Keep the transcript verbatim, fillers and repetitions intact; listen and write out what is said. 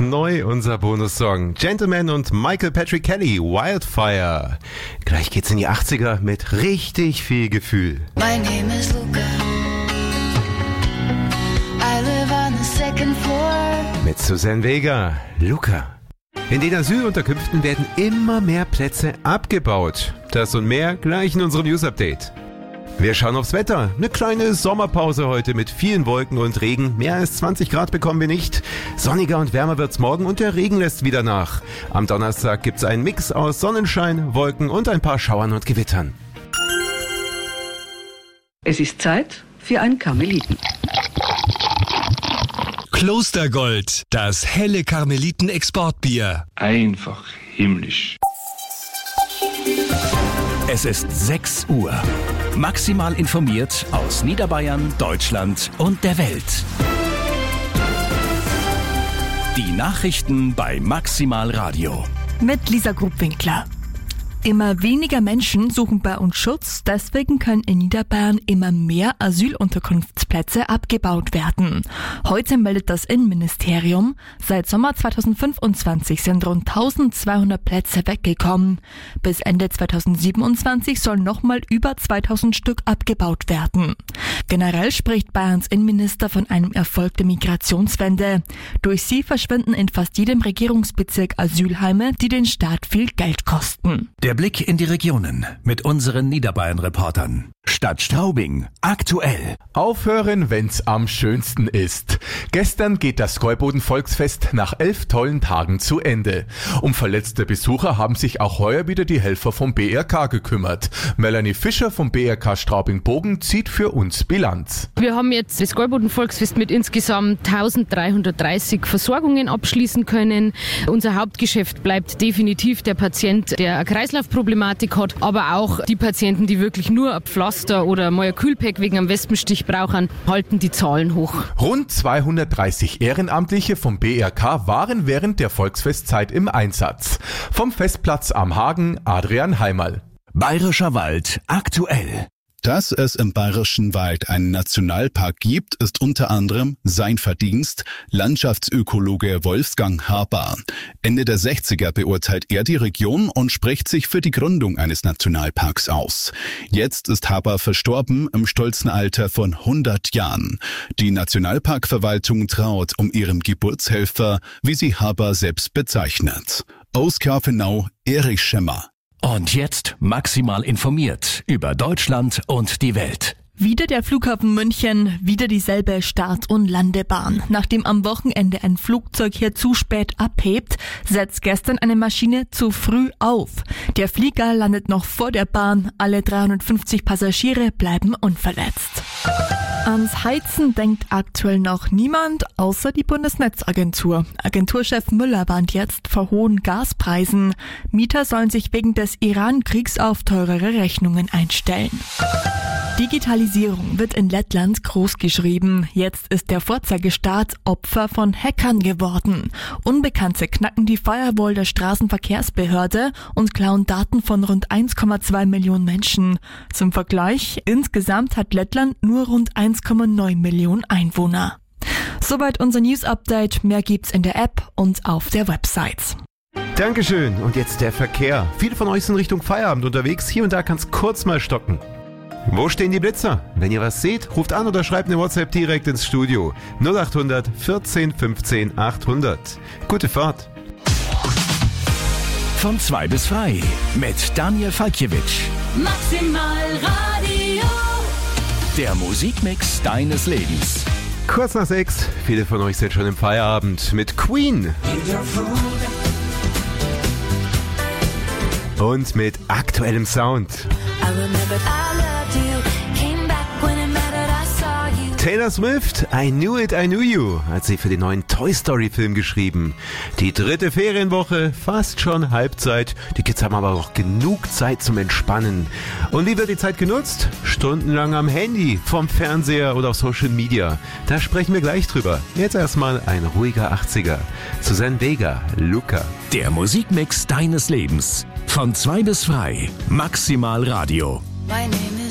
neu unser Bonussong. Gentleman und Michael Patrick Kelly, Wildfire. Gleich geht's in die achtziger mit richtig viel Gefühl. My name is Luca. I live on the second floor. Mit Suzanne Vega, Luca. In den Asylunterkünften werden immer mehr Plätze abgebaut. Das und mehr gleich in unserem News-Update. Wir schauen aufs Wetter. Eine kleine Sommerpause heute mit vielen Wolken und Regen. Mehr als zwanzig Grad bekommen wir nicht. Sonniger und wärmer wird's morgen und der Regen lässt wieder nach. Am Donnerstag gibt's einen Mix aus Sonnenschein, Wolken und ein paar Schauern und Gewittern. Es ist Zeit für einen Karmeliten. Klostergold, das helle Karmeliten-Exportbier. Einfach himmlisch. Es ist sechs Uhr. Maximal informiert aus Niederbayern, Deutschland und der Welt. Die Nachrichten bei Maximal Radio. Mit Lisa Grubwinkler. Immer weniger Menschen suchen bei uns Schutz, deswegen können in Niederbayern immer mehr Asylunterkunftsplätze abgebaut werden. Heute meldet das Innenministerium, seit Sommer zweitausendfünfundzwanzig sind rund eintausendzweihundert Plätze weggekommen. Bis Ende zweitausendsiebenundzwanzig sollen nochmal über zweitausend Stück abgebaut werden. Generell spricht Bayerns Innenminister von einem Erfolg der Migrationswende. Durch sie verschwinden in fast jedem Regierungsbezirk Asylheime, die den Staat viel Geld kosten. Der Blick in die Regionen mit unseren Niederbayern-Reportern. Stadt Straubing, aktuell. Aufhören, wenn's am schönsten ist. Gestern geht das Gäuboden-Volksfest nach elf tollen Tagen zu Ende. Um verletzte Besucher haben sich auch heuer wieder die Helfer vom B R K gekümmert. Melanie Fischer vom B R K Straubing-Bogen zieht für uns Bilanz. Wir haben jetzt das Gäuboden-Volksfest mit insgesamt eintausenddreihundertdreißig Versorgungen abschließen können. Unser Hauptgeschäft bleibt definitiv der Patient, der eine Kreislaufproblematik hat, aber auch die Patienten, die wirklich nur ein Pflaster oder mal ein Kühlpack wegen einem Wespenstich brauchen, halten die Zahlen hoch. Rund zweihundertdreißig Ehrenamtliche vom B R K waren während der Volksfestzeit im Einsatz. Vom Festplatz am Hagen, Adrian Heimerl. Bayerischer Wald, aktuell. Dass es im Bayerischen Wald einen Nationalpark gibt, ist unter anderem sein Verdienst, Landschaftsökologe Wolfgang Haber. Ende der sechziger beurteilt er die Region und spricht sich für die Gründung eines Nationalparks aus. Jetzt ist Haber verstorben im stolzen Alter von hundert Jahren. Die Nationalparkverwaltung traut um ihrem Geburtshelfer, wie sie Haber selbst bezeichnet. Aus Grafenau, Erich Schemmer. Und jetzt maximal informiert über Deutschland und die Welt. Wieder der Flughafen München, wieder dieselbe Start- und Landebahn. Nachdem am Wochenende ein Flugzeug hier zu spät abhebt, setzt gestern eine Maschine zu früh auf. Der Flieger landet noch vor der Bahn, alle dreihundertfünfzig Passagiere bleiben unverletzt. Ans Heizen denkt aktuell noch niemand, außer die Bundesnetzagentur. Agenturchef Müller warnt jetzt vor hohen Gaspreisen. Mieter sollen sich wegen des Iran-Kriegs auf teurere Rechnungen einstellen. Digitalisierung wird in Lettland großgeschrieben. Jetzt ist der Vorzeigestaat Opfer von Hackern geworden. Unbekannte knacken die Firewall der Straßenverkehrsbehörde und klauen Daten von rund eins Komma zwei Millionen Menschen. Zum Vergleich, insgesamt hat Lettland nur rund eins Komma neun Millionen Einwohner. Soweit unser News-Update. Mehr gibt's in der App und auf der Website. Dankeschön. Und jetzt der Verkehr. Viele von euch sind Richtung Feierabend unterwegs. Hier und da kann's kurz mal stocken. Wo stehen die Blitzer? Wenn ihr was seht, ruft an oder schreibt eine WhatsApp direkt ins Studio. null acht hundert vierzehn fünfzehn achthundert. Gute Fahrt. Von zwei bis frei mit Daniel Falkiewicz. Maximal Radio. Der Musikmix deines Lebens. Kurz nach sechs. Viele von euch sind schon im Feierabend mit Queen. Und mit aktuellem Sound. Taylor Swift, I Knew It, I Knew You, hat sie für den neuen Toy Story Film geschrieben. Die dritte Ferienwoche, fast schon Halbzeit. Die Kids haben aber noch genug Zeit zum Entspannen. Und wie wird die Zeit genutzt? Stundenlang am Handy, vom Fernseher oder auf Social Media. Da sprechen wir gleich drüber. Jetzt erstmal ein ruhiger achtziger. Suzanne Vega, Luca. Der Musikmix deines Lebens. Von zwei bis frei. Maximal Radio. My name is